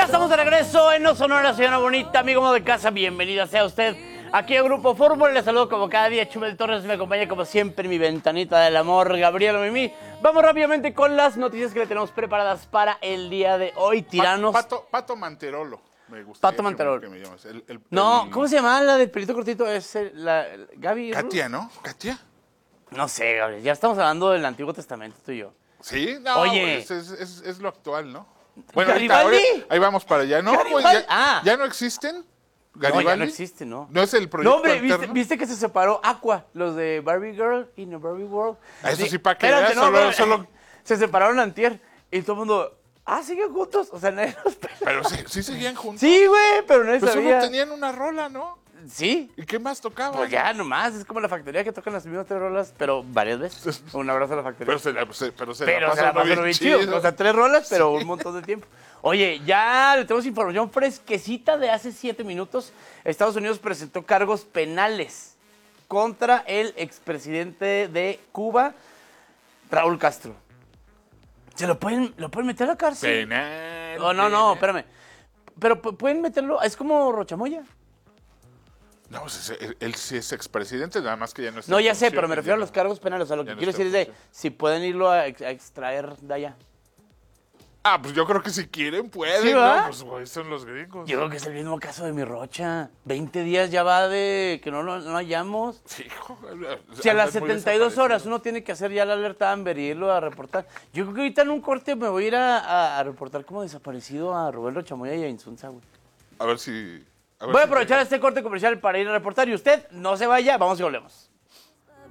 Ya estamos de regreso en No Sonora, señora bonita, amigo de casa, bienvenida sea usted aquí a Grupo Fórmula. Les saludo como cada día, Chumel Torres, me acompaña como siempre en mi ventanita del amor, Gabriela Mimi. Vamos rápidamente con las noticias que le tenemos preparadas para el día de hoy. Tiranos. Pato Manterolo. Me gusta. Pato Manterolo. Que me llamas. No, ¿cómo se llama la del pelito cortito? Es Gaby. Katia, ¿no? ¿Katia? No sé, Gabriel, ya estamos hablando del Antiguo Testamento, tú y yo. Sí, no, Oye. es lo actual, ¿no? Bueno, ¿Garibaldi? ahí vamos para allá. No, pues ya no existen. ¿Garibaldi? No, ya no existe, ¿no? No es el proyecto No, hombre, alterno? ¿viste que se separó Aqua, los de Barbie Girl y No Barbie World? Eso sí, para que Espérate, veas, no, solo... Se separaron antier y todo el mundo, siguen juntos, o sea, nadie los peló. Pero sí seguían juntos. Sí, güey, pero nadie Pues sabía. solo tenían una rola, ¿no? Sí, ¿Y qué más tocaban? pues ya nomás, es como la factoría que tocan las mismas 3 rolas, pero varias veces. Un abrazo a la factoría. Pero se la Pero se pasaron la pasaron bien chido. O sea, 3 rolas, pero un montón de tiempo. Oye, ya le tenemos información fresquecita de hace 7 minutos. Estados Unidos presentó cargos penales contra el expresidente de Cuba, Raúl Castro. ¿Se lo pueden meter a la cárcel? Penal. No, espérame. Pero pueden meterlo, es como Rochamoya. No, pues él sí es expresidente, nada más que ya no está. No, en ya sé, pero me funciones, refiero a ya los no. cargos penales. O sea, lo Ya que no quiero está decir en es de funciones. si pueden irlo a extraer de allá. Pues yo creo que si quieren pueden, ¿Sí, ¿no? va? Pues güey, son los gringos. Yo creo que es el mismo caso de mi Rocha. 20 días ya va de que no hallamos. Sí, hijo, Si a las anda muy 72 horas desaparecido. uno tiene que hacer ya la alerta Amber y irlo a reportar. Yo creo que ahorita en un corte me voy a ir a reportar como desaparecido a Rubén Rochamoya y a Insunza, güey. A ver si... Voy a aprovechar este corte comercial para ir a reportar y usted no se vaya, vamos y volvemos.